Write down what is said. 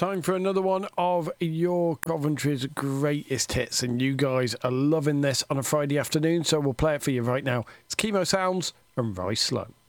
Time for another one of your Coventry's greatest hits, and you guys are loving this on a Friday afternoon, so we'll play it for you right now. It's Chemo Sounds and Rise Slow.